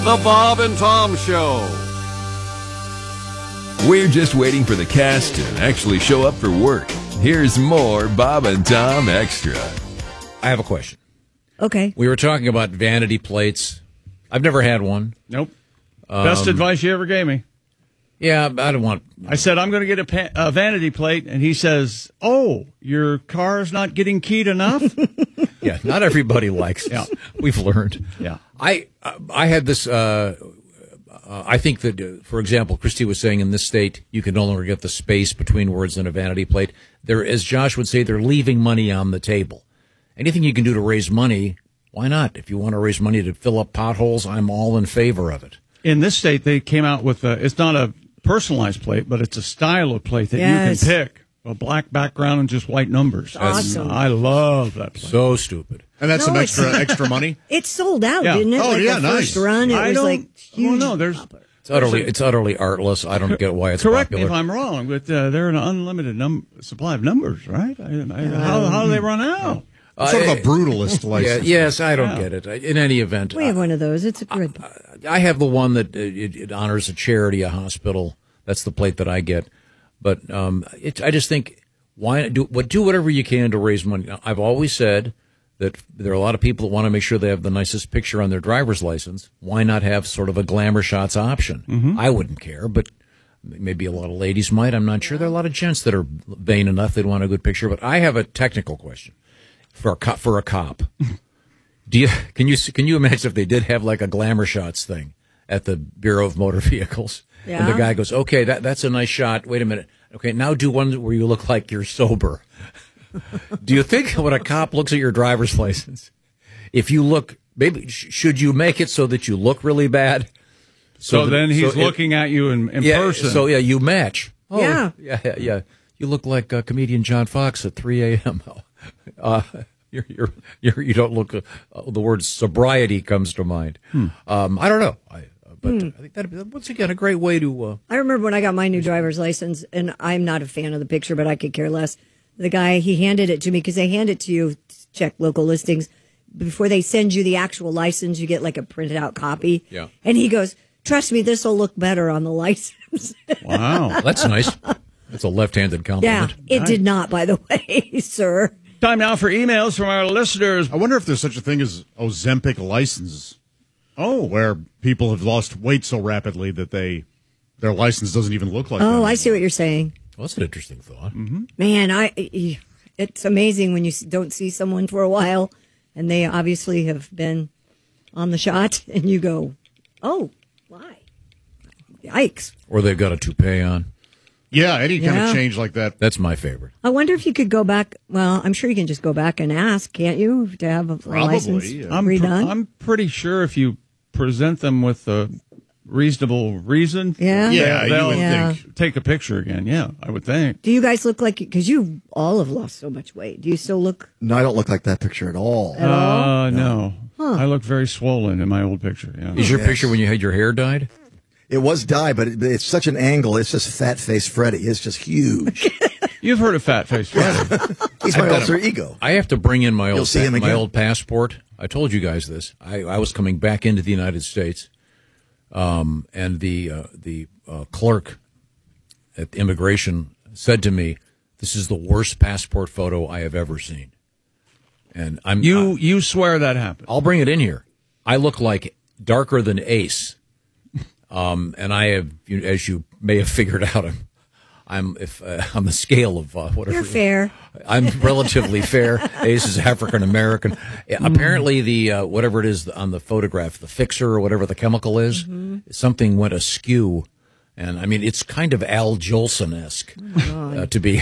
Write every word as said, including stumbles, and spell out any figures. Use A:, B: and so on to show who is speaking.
A: The Bob and Tom Show.
B: We're just waiting for the cast to actually show up for work. Here's more Bob and Tom Extra.
C: I have a question.
D: Okay.
C: We were talking about vanity plates. I've never had one.
E: Nope. Um, Best advice you ever gave me.
C: Yeah, I don't want...
E: I said, I'm going to get a, pa- a vanity plate, and he says, oh, your car's not getting keyed enough?
C: Yeah, not everybody likes it.
E: Yeah.
C: We've learned.
E: Yeah.
C: I I had this... Uh, uh, I think that, uh, for example, Christy was saying in this state, you can no longer get the space between words in a vanity plate. There, as Josh would say, they're leaving money on the table. Anything you can do to raise money, why not? If you want to raise money to fill up potholes, I'm all in favor of it.
E: In this state, they came out with a, it's not a personalized plate, but it's a style of plate that
D: Yes.
E: you can pick. A black background and just white numbers.
D: Awesome.
E: I love that plate.
C: So stupid.
F: And that's
D: No,
F: some extra
D: it's-
F: extra money?
D: It sold out,
E: Yeah.
D: didn't it?
F: Oh,
D: like
F: yeah,
D: the
F: nice.
D: first run, it
E: I
D: was
E: don't,
D: like huge.
E: oh, no, there's...
C: It's utterly, it's utterly artless. I don't get why it's
E: Correct
C: popular.
E: me if I'm wrong, but uh, they're an unlimited num- supply of numbers, right? I, I, how, how do they run out?
F: Sort of
C: Uh,
F: a brutalist
C: Yeah,
F: license.
C: yes, I don't
E: Yeah.
C: get it. In any event,
D: We have one of those. It's a good.
C: I have the one that uh, it, it honors a charity, a hospital. That's the plate that I get. But um, it, I just think, why do what do whatever you can to raise money. Now, I've always said that there are a lot of people that want to make sure they have the nicest picture on their driver's license. Why not have sort of a glamour shots option?
E: Mm-hmm.
C: I wouldn't care, but maybe a lot of ladies might. I'm not sure. There are a lot of gents that are vain enough they'd want a good picture. But I have a technical question for a cop. For a cop. Do you can you can you imagine if they did have like a glamour shots thing at the Bureau of Motor Vehicles, and the
D: Yeah.
C: guy goes, "Okay, that that's a nice shot. Wait a minute. Okay, now do one where you look like you're sober." Do you think when a cop looks at your driver's license, if you look, maybe sh- should you make it so that you look really bad?
E: So,
C: that-
E: then he's
C: so it-
E: looking at you in, in
C: yeah,
E: person.
C: So yeah, you match. Oh,
D: Yeah.
C: yeah, yeah, yeah. You look like uh, comedian John Fox at three a.m. Uh, you're, you're, you're, you don't look. Uh, the word sobriety comes to mind.
E: Hmm.
C: Um, I don't know, I, uh, but I think that once again a great way to. Uh,
D: I remember when I got my new driver's license, and I'm not a fan of the picture, but I could care less. The guy, he handed it to me because they hand it to you to check local listings. Before they send you the actual license, you get like a printed out copy.
C: Yeah.
D: And he goes, trust me, this will look better on the license.
E: Wow.
C: that's nice. That's a left-handed
D: Yeah,
C: compliment.
D: it did not, by the way, sir.
E: Time now for emails from our listeners.
F: I wonder if there's such a thing as Ozempic licenses. Oh, where people have lost weight so rapidly that they their license doesn't even look like that.
D: Oh, I see what you're saying.
C: Well, that's an interesting thought.
E: Mm-hmm.
D: Man, I it's amazing when you don't see someone for a while, and they obviously have been on the shot, and you go, oh, why? Yikes.
C: Or they've got a toupee on.
F: Yeah, any kind
D: Yeah.
F: of change like that.
C: That's my favorite.
D: I wonder if you could go back. Well, I'm sure you can just go back and ask, can't you, to have a, a
F: Probably,
D: license
F: yeah.
E: I'm, pr-
D: redone?
E: I'm pretty sure if you present them with a reasonable reason,
D: Yeah?
F: Yeah, you
E: they'll
F: would
D: Yeah.
F: think.
E: take a picture again. Yeah, I would think.
D: Do you guys look like, because you all have lost so much weight. Do you still look
G: No, I don't look like that picture at all.
D: at all?
E: Uh, no. I look very swollen in my old picture. Yeah.
C: Is your
G: Yes.
C: picture when you had your hair dyed?
G: It was dyed, but it, it's such an angle. It's just fat face Freddy. It's just huge.
E: You've heard of Fat Face Freddy.
G: He's my alter ego.
C: I have to bring in my
G: You'll
C: old
G: see him
C: my
G: again.
C: old passport. I told you guys this. I, I was coming back into the United States, um, and the uh, the uh, clerk at immigration said to me, "This is the worst passport photo I have ever seen." And I'm
E: You
C: I,
E: you swear that happened.
C: I'll bring it in here. I look like darker than Ace, um, and I have, you- as you may have figured out, I'm I'm if uh, on the scale of uh, whatever.
D: You're fair.
C: I'm relatively fair. Ace is African American. Apparently, the uh, whatever it is on the photograph, the fixer or whatever the chemical is, something went askew, and I mean it's kind of Al Jolson esque uh, to be